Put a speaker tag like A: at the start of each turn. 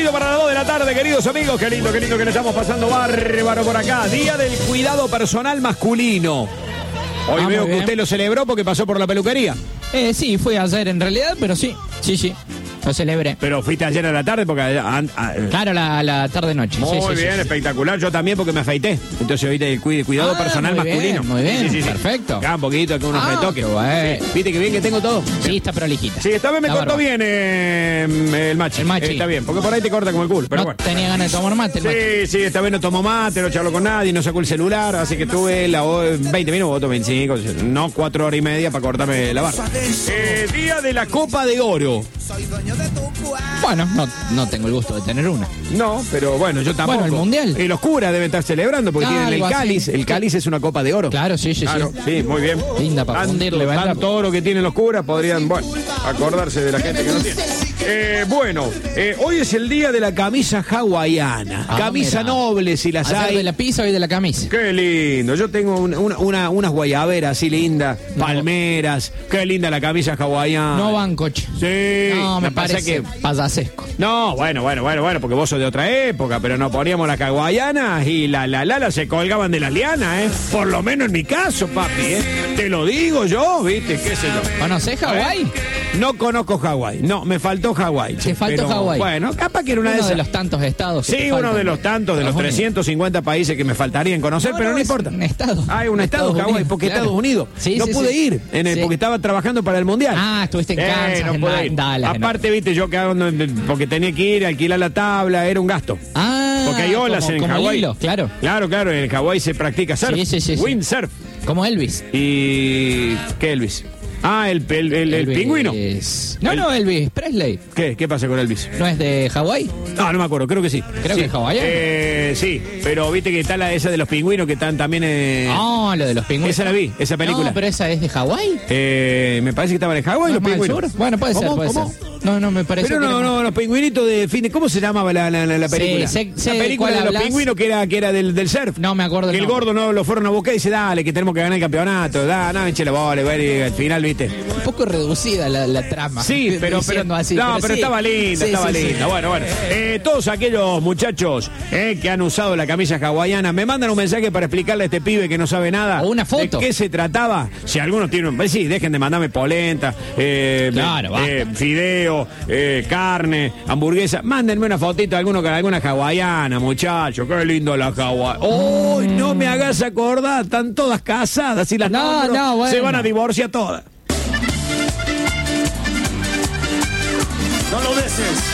A: minutitos para las 2 de la tarde, queridos amigos. Qué lindo que le estamos pasando bárbaro por acá. Día del cuidado personal masculino. Hoy veo que usted lo celebró porque pasó por la peluquería.
B: Sí, fue ayer en realidad, pero sí, lo celebré.
A: Pero fuiste ayer a la tarde porque...
B: Claro, la tarde-noche.
A: Muy bien, espectacular. Yo también porque me afeité. Entonces ahorita el cuidado personal masculino.
B: Muy bien, perfecto.
A: Acá un poquito, que unos retoques.
B: Bueno.
A: ¿Viste que bien que tengo todo?
B: Sí, está prolijita.
A: Sí, esta vez me cortó bien el machi. Está bien, porque por ahí te corta como el culo. Pero
B: no
A: bueno.
B: Tenía ganas de tomar mate el machi.
A: Sí, esta vez no tomó mate, no charló con nadie, no sacó el celular, así que tuve 20 minutos, 25, no 4 horas y media para cortarme la barba. Día de la Copa de Oro.
B: Bueno, no tengo el gusto de tener una.
A: No, pero bueno, yo tampoco.
B: Bueno, el Mundial.
A: Y los curas deben estar celebrando porque tienen el cáliz. Así. El cáliz es una Copa de Oro.
B: Claro, sí.
A: Sí, muy bien.
B: Linda para fundirle.
A: Tanto oro que tienen los curas podrían, acordarse de la gente que no tiene. Hoy es el día de la camisa hawaiana. Camisa noble, si las hay.
B: De la pizza y de la camisa.
A: Qué lindo. Yo tengo unas guayaberas así lindas, palmeras. Qué linda la camisa hawaiana.
B: No van, coche.
A: Sí.
B: No, me parece payasesco.
A: No, bueno, porque vos sos de otra época, pero nos poníamos las hawaianas y la se colgaban de las lianas, ¿eh? Por lo menos en mi caso, papi, ¿eh? Te lo digo yo, ¿viste? ¿Qué sé yo?
B: ¿Conocés Hawái?
A: No conozco Hawái. No, me faltó Hawái.
B: Te faltó Hawái.
A: Bueno, capaz que era una
B: de los tantos estados.
A: Sí, uno de los tantos, de los 350 países que me faltarían conocer, pero no importa.
B: Un estado.
A: Hay un estado, Hawái, porque Estados Unidos. No pude ir, porque estaba trabajando para el Mundial.
B: Estuviste en Kansas,
A: no pude ir.
B: Dallas.
A: Aparte, viste, yo que hago, porque tenía que ir, alquilar la tabla, era un gasto. Porque hay olas en Hawái.
B: Claro.
A: Claro, en Hawái se practica surf.
B: Sí.
A: Windsurf.
B: Como Elvis.
A: ¿Y qué Elvis? El pingüino.
B: No, Elvis Presley.
A: ¿Qué pasa con Elvis?
B: ¿No es de Hawái?
A: No me acuerdo, creo que sí.
B: Creo que es hawaiano.
A: Sí, pero viste que está esa de los pingüinos que están también...
B: lo de los pingüinos.
A: Esa la vi, esa película.
B: No, pero esa es de Hawái.
A: Me parece que estaban en Hawái los pingüinos.
B: Bueno, puede ser. No, me parece.
A: Pero no, los pingüinitos de fin de... ¿Cómo se llamaba la película?
B: La
A: película de los pingüinos que era del surf.
B: No me acuerdo.
A: Que el gordo no lo fueron a buscar y dice, dale, que tenemos que ganar el campeonato. No, eche la bola, y al final, viste.
B: Un poco reducida la trama.
A: Sí, pero
B: así,
A: pero estaba linda, linda. Bueno. Todos aquellos muchachos que han usado la camisa hawaiana, me mandan un mensaje para explicarle a este pibe que no sabe nada.
B: O una foto.
A: ¿De qué se trataba? Si algunos tienen... Sí, dejen de mandarme polenta, fideo, carne, hamburguesa. Mándenme una fotito de alguna hawaiana, muchachos. Qué lindo la hawaiana. ¡Uy, no me hagas acordar! Están todas casadas y las se van a divorciar todas. No lo beses.